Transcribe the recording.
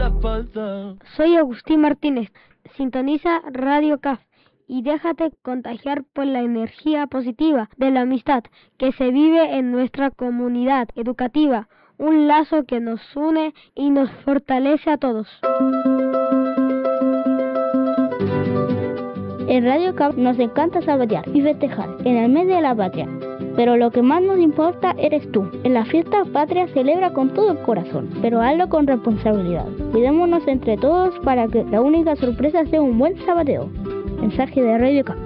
Soy Agustín Martínez. Sintoniza Radio CAF y déjate contagiar por la energía positiva de la amistad que se vive en nuestra comunidad educativa, un lazo que nos une y nos fortalece a todos. En Radio CAF nos encanta sabotear y festejar en el mes de la patria. Pero lo que más nos importa eres tú. En la fiesta patria celebra con todo el corazón, pero hazlo con responsabilidad. Cuidémonos entre todos para que la única sorpresa sea un buen sabateo. Mensaje de Radio CAF.